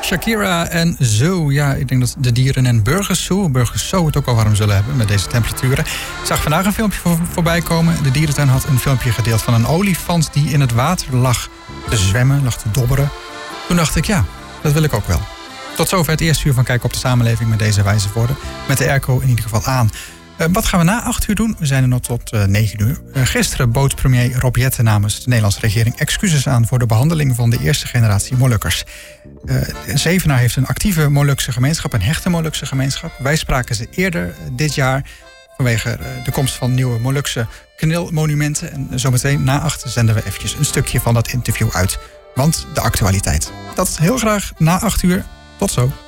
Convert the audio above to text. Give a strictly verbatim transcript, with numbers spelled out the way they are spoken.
Shakira en Zoo. Ja, ik denk dat de dieren en Burgers Zoo, Burgers Zoo het ook al warm zullen hebben met deze temperaturen. Ik zag vandaag een filmpje voor, voorbij komen. De dierentuin had een filmpje gedeeld van een olifant die in het water lag te zwemmen, lag te dobberen. Toen dacht ik, ja, dat wil ik ook wel. Tot zover het eerste uur van Kijk op de Samenleving met deze wijze woorden. Met de airco in ieder geval aan. Uh, wat gaan we na acht uur doen? We zijn er nog tot uh, negen uur. Uh, gisteren bood premier Rob Jetten namens de Nederlandse regering excuses aan voor de behandeling van de eerste generatie Molukkers. Uh, Zevenaar heeft een actieve Molukse gemeenschap, een hechte Molukse gemeenschap. Wij spraken ze eerder uh, dit jaar vanwege uh, de komst van nieuwe Molukse knilmonumenten. En zometeen na acht zenden we eventjes een stukje van dat interview uit. Want de actualiteit. Dat heel graag na acht uur. Tot zo.